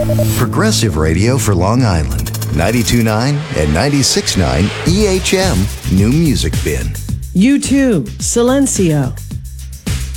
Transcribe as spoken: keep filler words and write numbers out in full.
Progressive Radio for Long Island. ninety-two point nine and ninety-six point nine E H M New Music Bin. U two, Silencio.